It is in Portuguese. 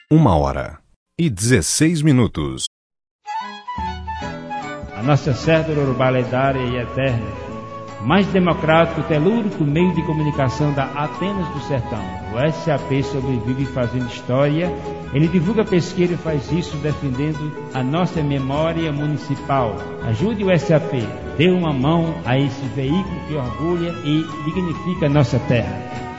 1h16. A nossa cédula urbana lendária e eterna, mais democrático, telúrico meio de comunicação da Atenas do Sertão. O SAP sobrevive fazendo história. Ele divulga pesquisa e faz isso defendendo a nossa memória municipal. Ajude o SAP, dê uma mão a esse veículo que orgulha e dignifica a nossa terra.